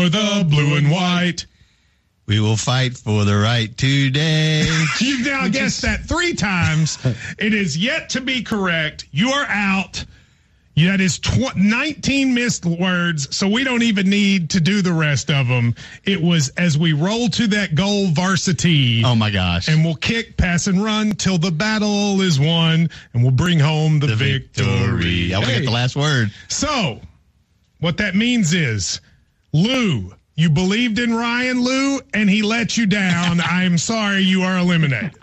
the blue and white. We will fight for the right today. You've now guessed that 3 times. It is yet to be correct. You are out. That is 19 missed words, so we don't even need to do the rest of them. It was as we roll to that goal varsity. Oh, my gosh. And we'll kick, pass, and run till the battle is won, and we'll bring home the victory. I want to get the last word. So, what that means is, Lou, you believed in Ryan, Lou, and he let you down. I am sorry, you are eliminated.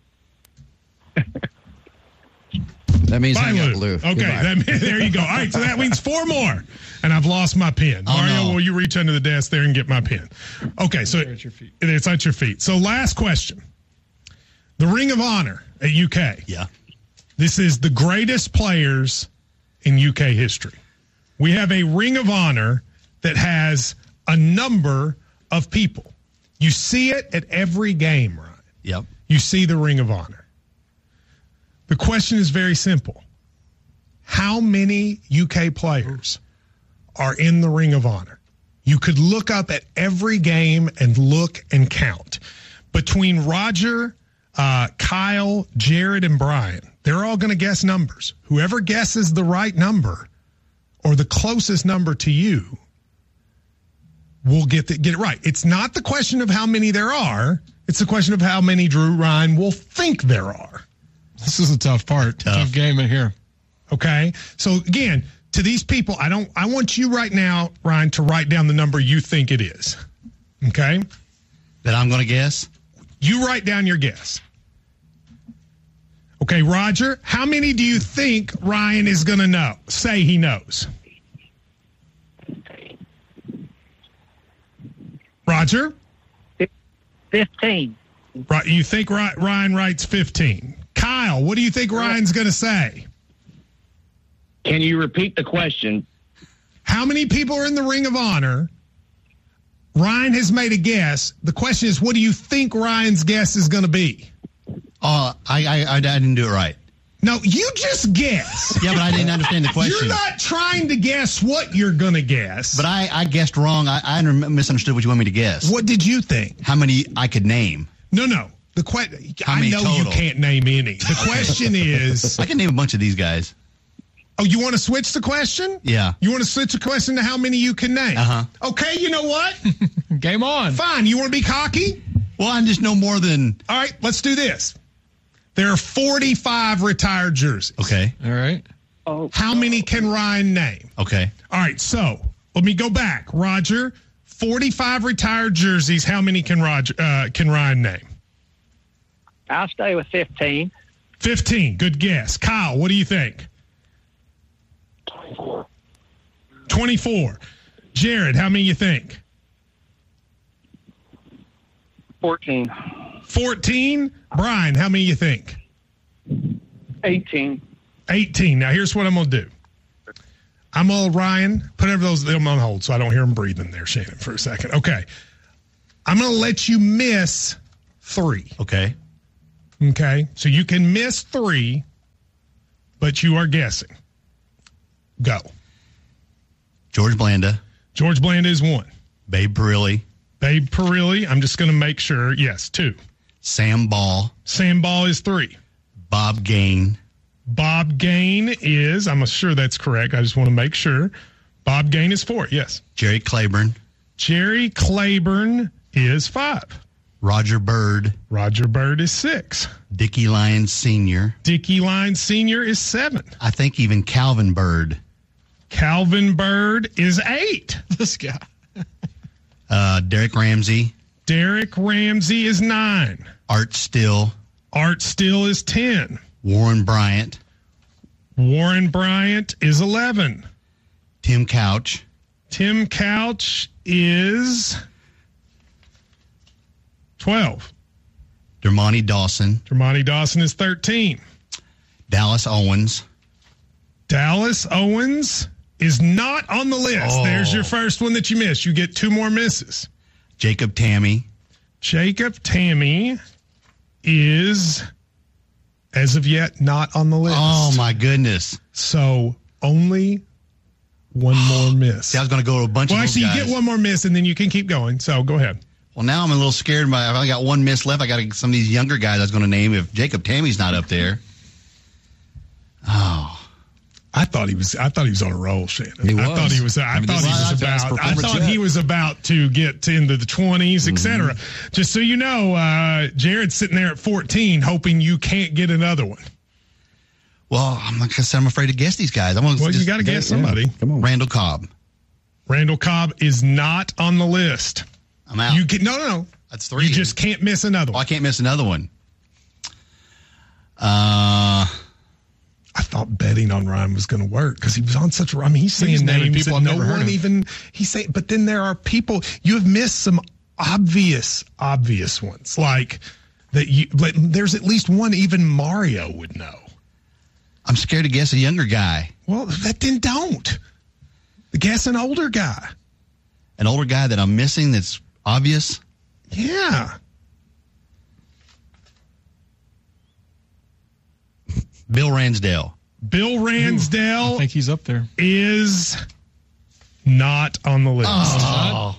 That means Bye, Lou. Okay, there you go. All right, so that means 4 more, and I've lost my pen. Oh, Mario, no. will you reach under the desk there and get my pen? Okay, so it's at your feet. So last question. The Ring of Honor at UK. Yeah. This is the greatest players in UK history. We have a Ring of Honor that has a number of people. You see it at every game, Ryan. Yep. You see the Ring of Honor. The question is very simple. How many UK players are in the Ring of Honor? You could look up at every game and look and count. Between Roger, Kyle, Jared, and Brian, they're all going to guess numbers. Whoever guesses the right number or the closest number to you will get it right. It's not the question of how many there are. It's the question of how many Drew Ryan will think there are. This is a tough part. Tough game in here. Okay. So again, to these people, I want you right now, Ryan, to write down the number you think it is. Okay. That I'm going to guess? You write down your guess. Okay, Roger, how many do you think Ryan is going to say he knows? Roger? 15. Right. You think Ryan writes 15. Kyle, what do you think Ryan's going to say? Can you repeat the question? How many people are in the Ring of Honor? Ryan has made a guess. The question is, what do you think Ryan's guess is going to be? I didn't do it right. No, you just guess. Yeah, but I didn't understand the question. You're not trying to guess what you're going to guess. But I guessed wrong. I misunderstood what you want me to guess. What did you think? How many I could name? No. I know total? You can't name any. The question is... I can name a bunch of these guys. Oh, you want to switch the question? Yeah. You want to switch the question to how many you can name? Uh-huh. Okay, you know what? Game on. Fine. You want to be cocky? Well, I just know more than... All right, let's do this. There are 45 retired jerseys. Okay. All right. How many can Ryan name? Okay. All right, so let me go back. Roger, 45 retired jerseys. How many can Ryan name? I'll stay with 15. 15. Good guess. Kyle, what do you think? 24. Jared, how many you think? 14. 14. Brian, how many you think? 18. 18. Now, here's what I'm going to do. Ryan, put them on hold so I don't hear them breathing there, Shannon, for a second. Okay. I'm going to let you miss 3. Okay. Okay. So you can miss 3, but you are guessing. Go. George Blanda. George Blanda is 1. Babe Parilli. Babe Parilli. I'm just going to make sure. Yes, 2. Sam Ball. Sam Ball is 3. Bob Gain. Bob Gain is, I'm sure that's correct. I just want to make sure. Bob Gain is 4. Yes. Jerry Claiborne. Jerry Claiborne is 5. Roger Bird. Roger Bird is 6. Dickie Lyons Sr. Dickie Lyons Sr. is 7. I think even Calvin Bird. Calvin Bird is 8. This guy. Derek Ramsey. Derek Ramsey is 9. Art Still. Art Still is 10. Warren Bryant. Warren Bryant is 11. Tim Couch. Tim Couch is 12. Dermontti Dawson. Dermontti Dawson is 13. Dallas Owens. Dallas Owens is not on the list. Oh. There's your first one that you missed. You get 2 more misses. Jacob Tammy. Jacob Tammy is, as of yet, not on the list. Oh, my goodness. So only one more miss. See, I was going to go to a bunch of those actually, guys. you get one more miss, and then you can keep going. So go ahead. Well, now I'm a little scared. I've only got one miss left. I got to get some of these younger guys I was going to name if Jacob Tammy's not up there. Oh. I thought he was on a roll, Shannon. He was. I thought he was. I thought he was about to get into the 20s, etc. Just so you know, Jared's sitting there at 14, hoping you can't get another one. Well, like I said, I'm afraid to guess these guys. You got to guess somebody. Come on. Randall Cobb. Randall Cobb is not on the list. I'm out. No. That's 3. You just can't miss another Oh, one. I can't miss another one. I thought betting on Ryan was going to work because he was on such a. I mean, he's saying naming names people that I've no never heard one of. even. He's saying, but then there are people you have missed some obvious ones like that. Like, there's at least one even Mario would know. I'm scared to guess a younger guy. Well, then don't guess an older guy. An older guy that I'm missing that's obvious. Yeah. Bill Ransdale. Bill Ransdale I think he's up there. is not on the list. Oh.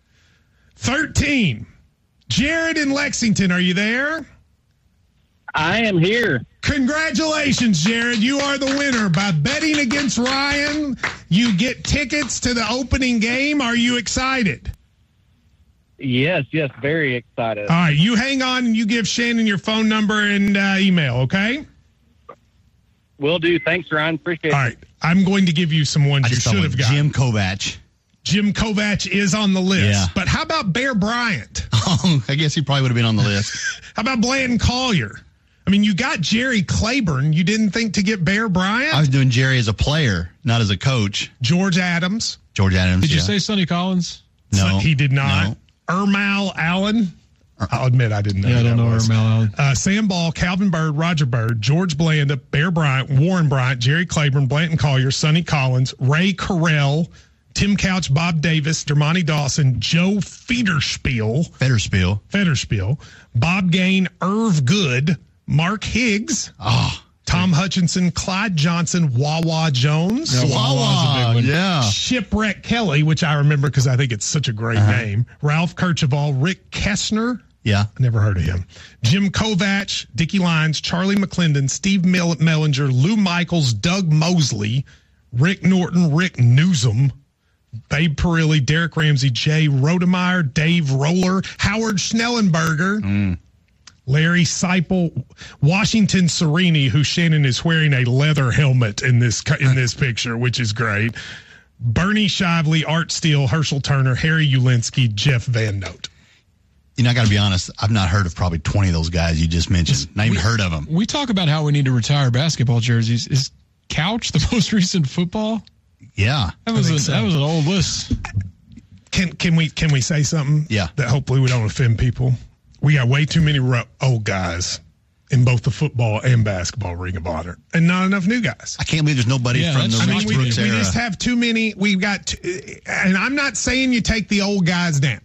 13. Jared in Lexington, are you there? I am here. Congratulations, Jared. You are the winner. By betting against Ryan, you get tickets to the opening game. Are you excited? Yes, very excited. All right, you hang on and you give Shannon your phone number and email, okay? Will do. Thanks, Ryan. Appreciate All right, I'm going to give you some ones I you just thought should of have got. Jim Kovach. Jim Kovach is on the list. Yeah. But how about Bear Bryant? I guess he probably would have been on the list. How about Blanton Collier? I mean, you got Jerry Claiborne. You didn't think to get Bear Bryant? I was doing Jerry as a player, not as a coach. George Adams. George Adams. Did you yeah. say Sonny Collins? No? He did not. No. Ermal Allen. I'll admit I didn't know. Yeah, I don't know was. Ermal Allen. Sam Ball, Calvin Bird, Roger Bird, George Blanda, Bear Bryant, Warren Bryant, Jerry Claiborne, Blanton Collier, Sonny Collins, Ray Carell, Tim Couch, Bob Davis, Dermontti Dawson, Joe Federspiel, Bob Gain, Irv Good, Mark Higgs, Tom Hutchinson, Clyde Johnson, Wawa Jones, Wawa, yeah. Shipwreck Kelly, which I remember because I think it's such a great name, Ralph Kirchhoff, Rick Kessner. Yeah. I never heard of him. Jim Kovach, Dickie Lyons, Charlie McClendon, Steve Mellinger, Lou Michaels, Doug Mosley, Rick Norton, Rick Newsom, Babe Perilli, Derek Ramsey, Jay Rodemeyer, Dave Roller, Howard Schnellenberger, Larry Seipel, Washington Serini, who Shannon is wearing a leather helmet in this picture, which is great. Bernie Shively, Art Steele, Herschel Turner, Harry Ulinsky, Jeff Van Note. You know, I got to be honest. I've not heard of probably 20 of those guys you just mentioned. Not even heard of them. We talk about how we need to retire basketball jerseys. Is Couch the most recent football? Yeah. That was an old list. Can we say something? Yeah. That hopefully we don't offend people. We got way too many old guys in both the football and basketball Ring of Honor, and not enough new guys. I can't believe there's nobody from the Rich Brooks we era. just have too many. We've got, and I'm not saying you take the old guys down,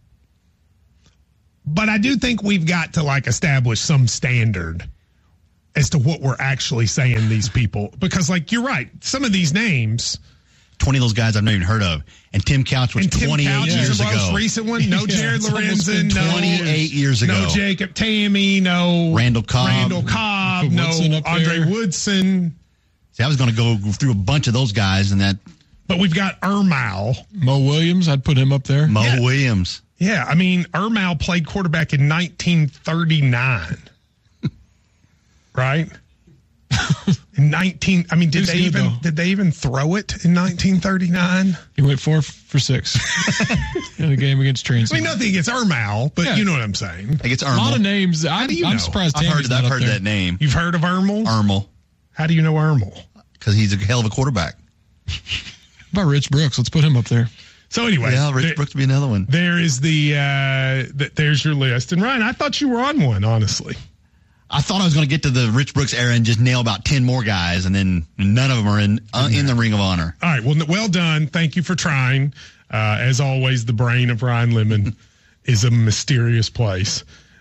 but I do think we've got to establish some standard as to what we're actually saying these people, because you're right, some of these names. 20 of those guys I've never even heard of. And Tim Couch was 28 years the ago. Most recent one. No Jared Lorenzen. No 28 years ago. No Jacob Tammy. No Randall Cobb. No Woodson up Andre there. Woodson. See, I was going to go through a bunch of those guys and that. But we've got Ermal. Mo Williams, I'd put him up there. Mo Williams. Yeah, I mean, Ermal played quarterback in 1939. Right? In 19, I mean, did they even throw it in 1939? He went 4 for 6 in a game against Trains. I mean, nothing against Ermal, but you know what I'm saying. I think it's A lot of names. I'm surprised Tammy's not I've up heard there. that name. You've heard of Ermal? Ermal. How do you know Ermal? Because he's a hell of a quarterback. How about Rich Brooks? Let's put him up there. So anyway, Yeah, Rich Brooks would be another one. there is there's your list. And Ryan, I thought you were on one, honestly. I thought I was going to get to the Rich Brooks era and just nail about 10 more guys, and then none of them are in the Ring of Honor. All right, well done. Thank you for trying. As always, the brain of Ryan Lemon is a mysterious place.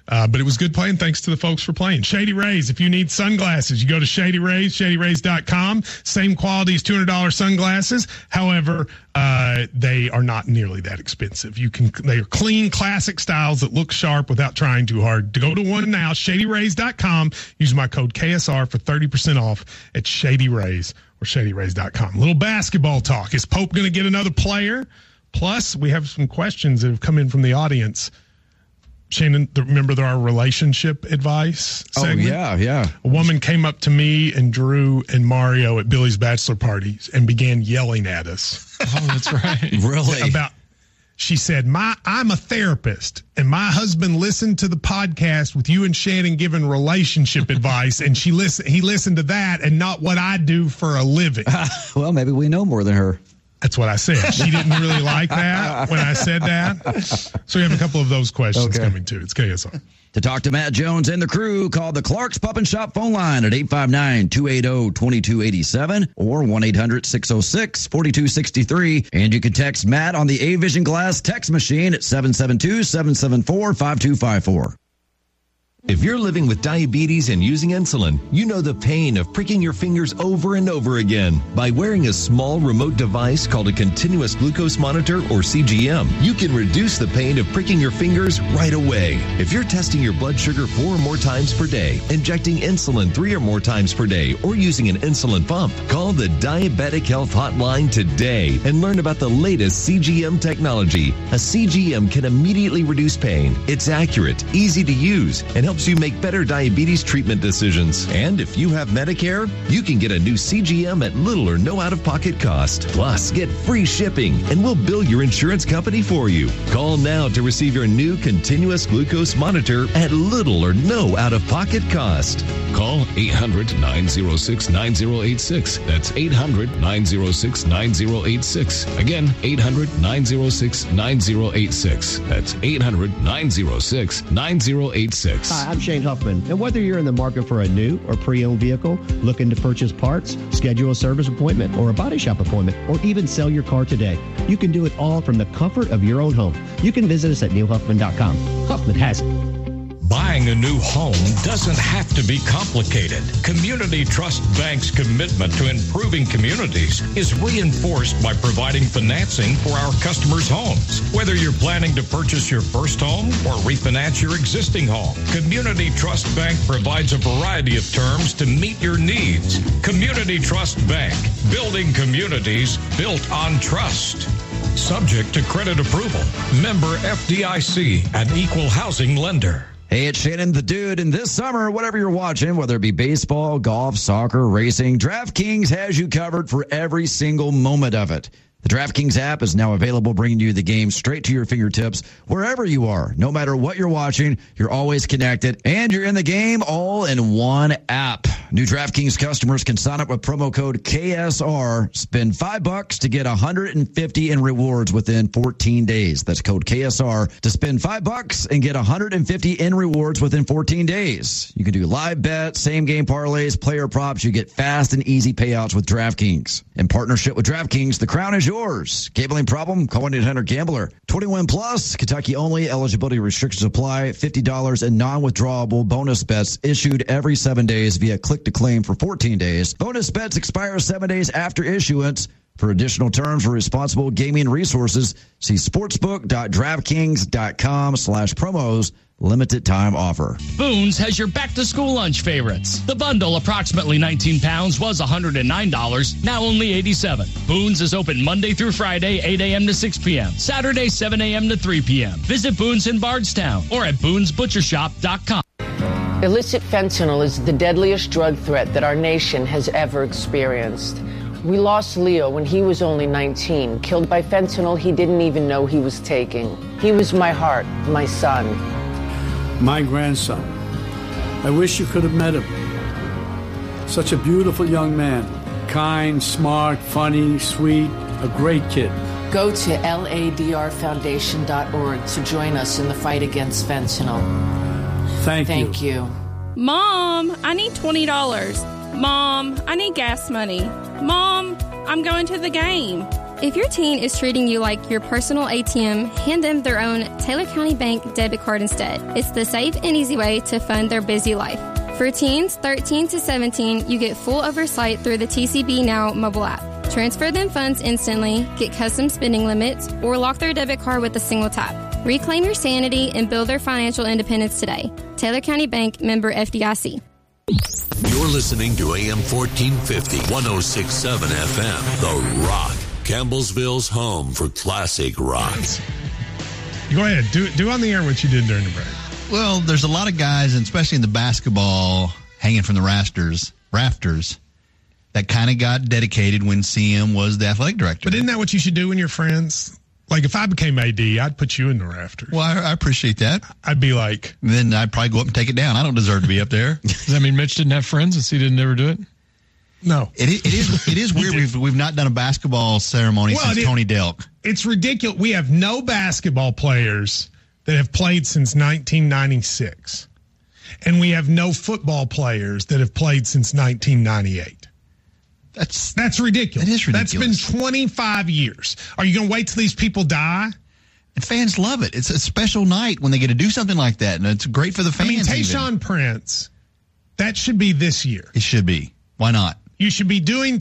But it was good playing. Thanks to the folks for playing. Shady Rays, if you need sunglasses, you go to Shady Rays, ShadyRays.com. Same quality as $200 sunglasses. However, they are not nearly that expensive. They are clean, classic styles that look sharp without trying too hard. To go to one now, ShadyRays.com. Use my code KSR for 30% off at Shady Rays or ShadyRays.com. Little basketball talk. Is Pope going to get another player? Plus, we have some questions that have come in from the audience. Shannon, remember our relationship advice segment? Oh, yeah. A woman came up to me and Drew and Mario at Billy's bachelor parties and began yelling at us. Oh, that's right. Really? She said, I'm a therapist, and my husband listened to the podcast with you and Shannon giving relationship advice, and he listened to that and not what I do for a living. Well, maybe we know more than her. That's what I said. She didn't really like that when I said that. So we have a couple of those questions coming too. It's KSR. To talk to Matt Jones and the crew, call the Clark's Pub and Shop phone line at 859-280-2287 or 1-800-606-4263. And you can text Matt on the A-Vision Glass text machine at 772-774-5254. If you're living with diabetes and using insulin, you know the pain of pricking your fingers over and over again. By wearing a small remote device called a continuous glucose monitor, or CGM, you can reduce the pain of pricking your fingers right away. If you're testing your blood sugar 4 or more times per day, injecting insulin 3 or more times per day, or using an insulin pump, call the Diabetic Health Hotline today and learn about the latest CGM technology. A CGM can immediately reduce pain. It's accurate, easy to use, and helps you make better diabetes treatment decisions. And if you have Medicare, you can get a new CGM at little or no out-of-pocket cost. Plus, get free shipping, and we'll bill your insurance company for you. Call now to receive your new continuous glucose monitor at little or no out-of-pocket cost. Call 800-906-9086. That's 800-906-9086. Again, 800-906-9086. That's 800-906-9086. Hi, I'm Shane Huffman, and whether you're in the market for a new or pre-owned vehicle, looking to purchase parts, schedule a service appointment or a body shop appointment, or even sell your car today, you can do it all from the comfort of your own home. You can visit us at neilhuffman.com. Huffman has it. Buying a new home doesn't have to be complicated. Community Trust Bank's commitment to improving communities is reinforced by providing financing for our customers' homes. Whether you're planning to purchase your first home or refinance your existing home, Community Trust Bank provides a variety of terms to meet your needs. Community Trust Bank, building communities built on trust. Subject to credit approval. Member FDIC, an equal housing lender. Hey, it's Shannon the Dude, and this summer, whatever you're watching, whether it be baseball, golf, soccer, racing, DraftKings has you covered for every single moment of it. The DraftKings app is now available, bringing you the game straight to your fingertips wherever you are. No matter what you're watching, you're always connected, and you're in the game all in one app. New DraftKings customers can sign up with promo code KSR, spend $5 to get $150 in rewards within 14 days. That's code KSR to spend $5 and get $150 in rewards within 14 days. You can do live bets, same game parlays, player props. You get fast and easy payouts with DraftKings. In partnership with DraftKings, the crown is yours. Gambling problem? Call 1-800-GAMBLER. 21 plus, Kentucky only. Eligibility restrictions apply. $50 in non-withdrawable bonus bets issued every 7 days via click to claim for 14 days. Bonus bets expire 7 days after issuance. For additional terms for responsible gaming resources, see sportsbook.draftkings.com/promos. Limited time offer. Boone's has your back-to-school lunch favorites. The bundle, approximately 19 pounds, was $109, now only $87. Boone's is open Monday through Friday, 8 a.m. to 6 p.m., Saturday, 7 a.m. to 3 p.m. Visit Boone's in Bardstown or at boonesbutchershop.com. Illicit fentanyl is the deadliest drug threat that our nation has ever experienced. We lost Leo when he was only 19, killed by fentanyl he didn't even know he was taking. He was my heart, my son. My grandson. I wish you could have met him. Such a beautiful young man. Kind, smart, funny, sweet, a great kid. Go to ladrfoundation.org to join us in the fight against fentanyl. Thank you. Mom, I need $20. Mom, I need gas money. Mom, I'm going to the game. If your teen is treating you like your personal ATM, hand them their own Taylor County Bank debit card instead. It's the safe and easy way to fund their busy life. For teens 13 to 17, you get full oversight through the TCB Now mobile app. Transfer them funds instantly, get custom spending limits, or lock their debit card with a single tap. Reclaim your sanity and build their financial independence today. Taylor County Bank, member FDIC. You're listening to AM 1450, 106.7 FM, The Rock, Campbellsville's home for classic rock. Go ahead. Do on the air what you did during the break. Well, there's a lot of guys, and especially in the basketball, hanging from the rafters, that kind of got dedicated when CM was the athletic director. But isn't that what you should do when you're friends? Like, if I became AD, I'd put you in the rafters. Well, I appreciate that. I'd be like... Then I'd probably go up and take it down. I don't deserve to be up there. Does that mean Mitch didn't have friends and so he didn't ever do it? No. It is weird. We've not done a basketball ceremony since Tony Delk. It's ridiculous. We have no basketball players that have played since 1996. And we have no football players that have played since 1998. That's ridiculous. It is ridiculous. That's been 25 years. Are you going to wait till these people die? And fans love it. It's a special night when they get to do something like that, and it's great for the fans. I mean, Tayshaun Prince, that should be this year. It should be. Why not? You should be putting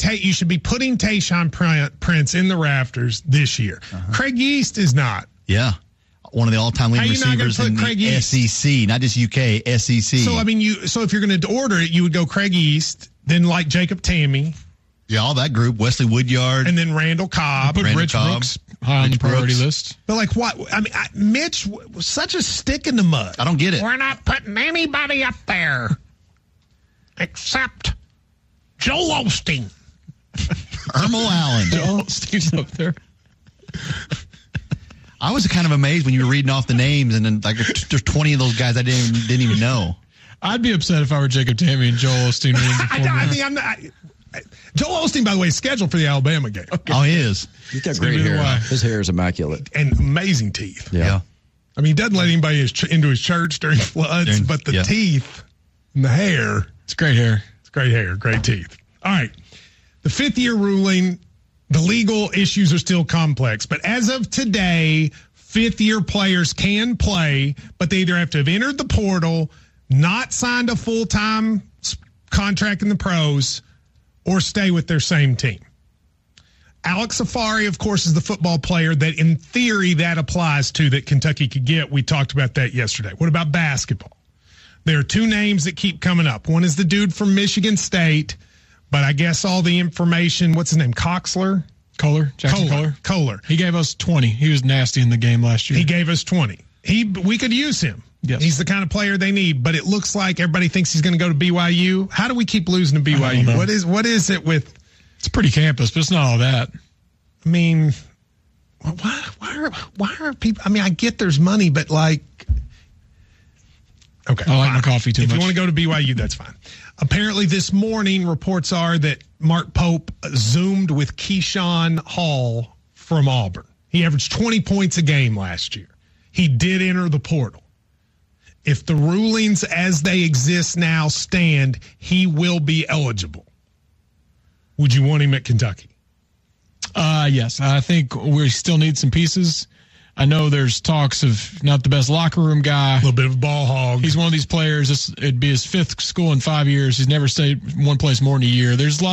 Tayshaun Prince in the rafters this year. Craig Yeast is not. Yeah. One of the all-time leading receivers in Craig the Yeast? SEC, not just UK, SEC. So, I mean, so if you're going to order it, you would go Craig Yeast, then like Jacob Tammy. Yeah, all that group, Wesley Woodyard. And then Randall Cobb. Put Rich Brooks high on the priority list. But like what? I mean, Mitch was such a stick in the mud. I don't get it. We're not putting anybody up there except Joel Osteen. Ermal Allen. Joel Osteen's up there. I was kind of amazed when you were reading off the names, and then like there's 20 of those guys I didn't even know. I'd be upset if I were Jacob Tammy and Joel Osteen. I'm not. Joel Osteen, by the way, is scheduled for the Alabama game. Okay. Oh, he is. He's got great hair. His hair is immaculate. And amazing teeth. Yeah. I mean, he doesn't let anybody into his church during floods, but the teeth and the hair. It's great hair. It's great hair, great teeth. All right. The fifth-year ruling, the legal issues are still complex. But as of today, fifth-year players can play, but they either have to have entered the portal, not signed a full-time contract in the pros, or stay with their same team. Alex Safari, of course, is the football player that, in theory, that applies to that Kentucky could get. We talked about that yesterday. What about basketball? There are two names that keep coming up. One is the dude from Michigan State, but I guess all the information, what's his name, Jackson Kohler. He gave us 20. He was nasty in the game last year. He gave us 20. We could use him. Yes. He's the kind of player they need, but it looks like everybody thinks he's going to go to BYU. How do we keep losing to BYU? What is it with? It's a pretty campus, but it's not all that. I mean, why are people? I mean, I get there's money, but like, okay, I like my coffee too much. If you want to go to BYU, that's fine. Apparently, this morning reports are that Mark Pope Zoomed with Keyshawn Hall from Auburn. He averaged 20 points a game last year. He did enter the portal. If the rulings as they exist now stand, he will be eligible. Would you want him at Kentucky? Yes. I think we still need some pieces. I know there's talks of not the best locker room guy. A little bit of a ball hog. He's one of these players. It'd be his fifth school in 5 years. He's never stayed one place more than a year. There's a lot